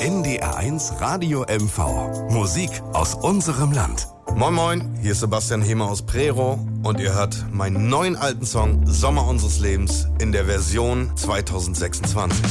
NDR1 Radio MV. Musik aus unserem Land. Moin Moin, hier ist Sebastian Hehmer aus Prero und ihr hört meinen neuen alten Song Sommer unseres Lebens in der Version 2026.